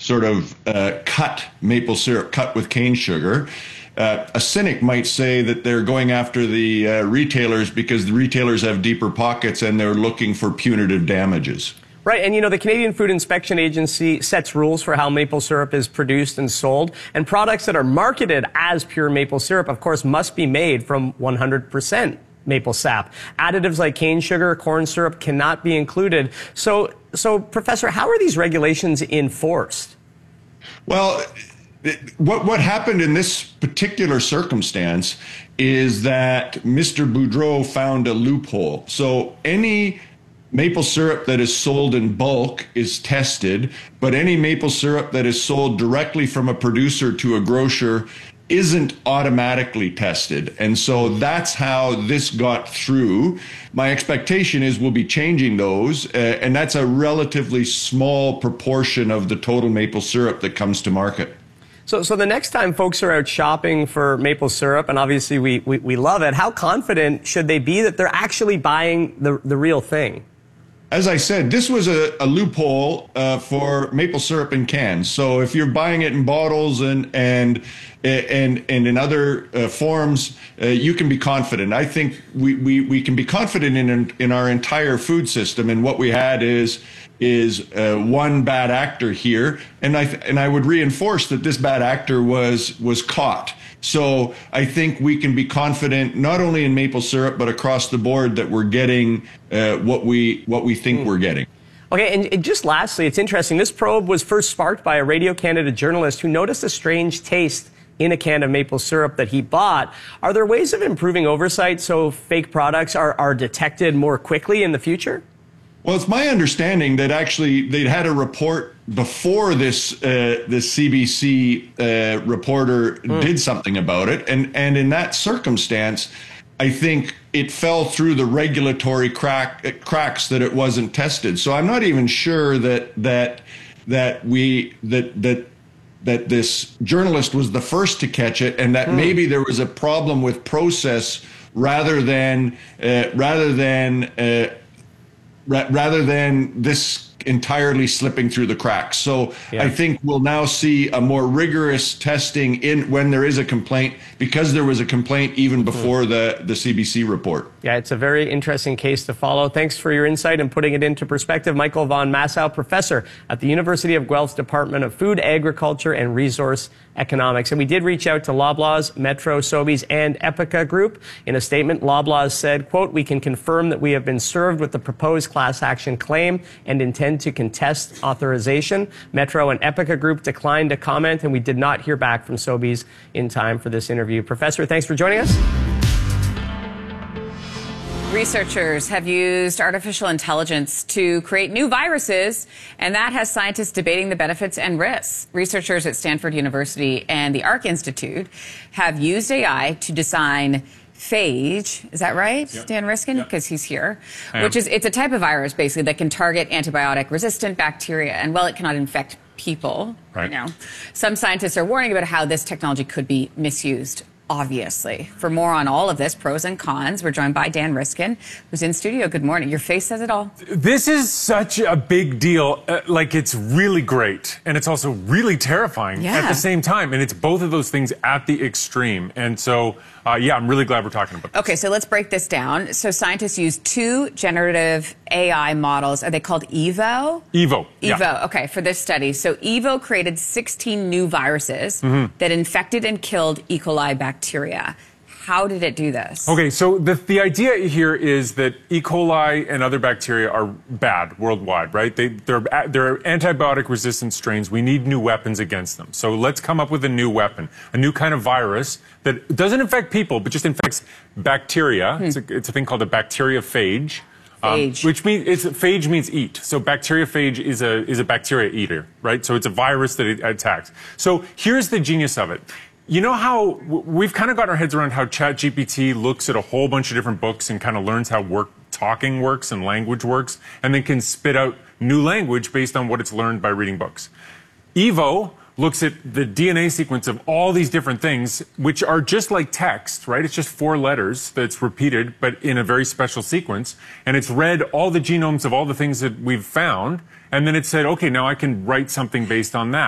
sort of cut maple syrup, cut with cane sugar. A cynic might say that they're going after the retailers because the retailers have deeper pockets and they're looking for punitive damages. Right, and the Canadian Food Inspection Agency sets rules for how maple syrup is produced and sold, and products that are marketed as pure maple syrup, of course, must be made from 100% maple sap. Additives like cane sugar, corn syrup cannot be included. So, Professor, how are these regulations enforced? Well, what happened in this particular circumstance is that Mr. Boudreau found a loophole. So any maple syrup that is sold in bulk is tested, but any maple syrup that is sold directly from a producer to a grocer isn't automatically tested. And so that's how this got through. My expectation is we'll be changing those, and that's a relatively small proportion of the total maple syrup that comes to market. So the next time folks are out shopping for maple syrup, and obviously we love it, how confident should they be that they're actually buying the real thing? As I said, this was a loophole for maple syrup in cans. So if you're buying it in bottles and in other forms, you can be confident. I think we can be confident in our entire food system. And what we had is one bad actor here, and I would reinforce that this bad actor was caught. So I think we can be confident not only in maple syrup but across the board that we're getting what we think we're getting. Okay, and just lastly, it's interesting. This probe was first sparked by a Radio Canada journalist who noticed a strange taste in a can of maple syrup that he bought. Are there ways of improving oversight so fake products are detected more quickly in the future? Well, it's my understanding that actually they'd had a report before this CBC reporter did something about it, and in that circumstance, I think it fell through the regulatory cracks that it wasn't tested. So I'm not even sure that this journalist was the first to catch it, and that maybe there was a problem with process rather than this entirely slipping through the cracks. So yeah. I think we'll now see a more rigorous testing when there is a complaint, because there was a complaint even before the CBC report. Yeah, it's a very interesting case to follow. Thanks for your insight and putting it into perspective. Michael Van Massow, professor at the University of Guelph's Department of Food, Agriculture and Resource Economics. And we did reach out to Loblaws, Metro, Sobeys, and Epica Group. In a statement, Loblaws said, quote, "We can confirm that we have been served with the proposed class action claim and intend to contest authorization." Metro and Epica Group declined to comment, and we did not hear back from Sobeys in time for this interview. Professor, thanks for joining us. Researchers have used artificial intelligence to create new viruses, and that has scientists debating the benefits and risks. Researchers at Stanford University and the Arc Institute have used AI to design phage, is that right, yep. Dan Riskin? Because he's here. It's a type of virus, basically, that can target antibiotic-resistant bacteria, and while it cannot infect people right now, some scientists are warning about how this technology could be misused. Obviously. For more on all of this, pros and cons, we're joined by Dan Riskin, who's in studio. Good morning. Your face says it all. This is such a big deal. It's really great, and it's also really terrifying at the same time. And it's both of those things at the extreme. And so, I'm really glad we're talking about this. Okay, so let's break this down. So scientists used two generative AI models. Are they called EVO? EVO, EVO, okay, for this study. So EVO created 16 new viruses that infected and killed E. coli bacteria. How did it do this? Okay, so the idea here is that E. coli and other bacteria are bad worldwide, right? They're antibiotic-resistant strains. We need new weapons against them. So let's come up with a new weapon, a new kind of virus that doesn't infect people, but just infects bacteria. It's a thing called a bacteriophage. Which means phage means eat. So bacteriophage is a bacteria eater, right? So it's a virus that it attacks. So here's the genius of it. You know how we've kind of gotten our heads around how ChatGPT looks at a whole bunch of different books and kind of learns how talking works and language works, and then can spit out new language based on what it's learned by reading books. EVO looks at the DNA sequence of all these different things, which are just like text, right? It's just 4 letters that's repeated, but in a very special sequence. And it's read all the genomes of all the things that we've found. And then it said, okay, now I can write something based on that.